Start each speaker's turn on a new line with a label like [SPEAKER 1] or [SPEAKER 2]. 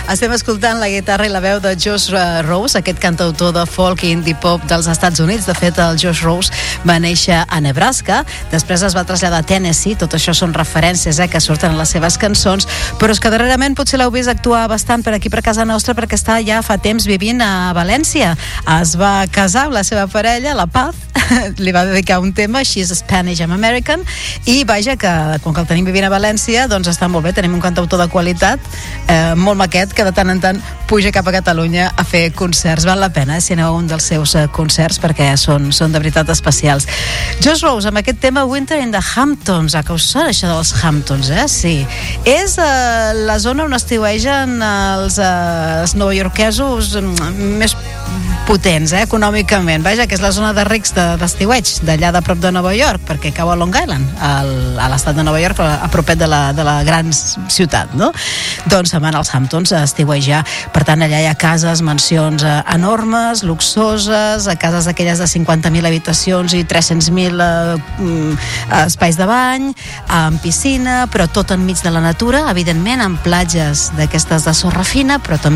[SPEAKER 1] Estem escoltant la guitarra i la veu de Josh Rose, aquest cantautor de folk i indie pop dels Estats Units. De fet, el Josh Rose va néixer a Nebraska, després es va traslladar a Tennessee. Tot això són referències que surten en les seves cançons, però és que darrerament potser l'heu vist actuar bastant per aquí, per casa nostra, perquè està ja fa temps vivint a València. Es va casar amb la seva parella, la Paz, li va dedicar un tema, She's Spanish, I'm American, i vaja, que com que el tenim vivint a València, doncs està molt bé, tenim un cantautor de qualitat, molt maquet, que de tant en tant puja cap a Catalunya a fer concerts. Val la pena, si aneu a un dels seus concerts, perquè són de veritat especials. Josh Rose, amb aquest tema Winter in the Hamptons, que us sona això dels Hamptons, Sí. És la zona on estiuegen els novaiorquesos més potents, econòmicament. Vaja, que és la zona de rics d'estiueig, d'allà de prop de Nova York, perquè cau a Long Island, a l'estat de Nova York, a propet de la gran ciutat, no? Doncs se'n van als Hamptons a estiuejar. Per tant, allà hi ha cases, mansions enormes, luxoses, cases d'aquelles de 50.000 habitacions i 300.000 espais de bany, amb piscina, però tot enmig de la natura, evidentment, amb platges d'aquestes de sorra fina, però també